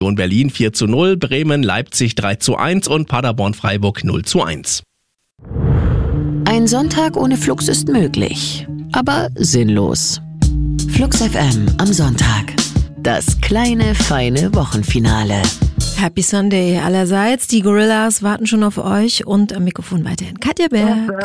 Berlin 4:0, Bremen, Leipzig 3:1 und Paderborn, Freiburg 0:1. Ein Sonntag ohne Flux ist möglich, aber sinnlos. Flux FM am Sonntag. Das kleine, feine Wochenfinale. Happy Sunday allerseits. Die Gorillas warten schon auf euch und am Mikrofon weiterhin Katja Berg.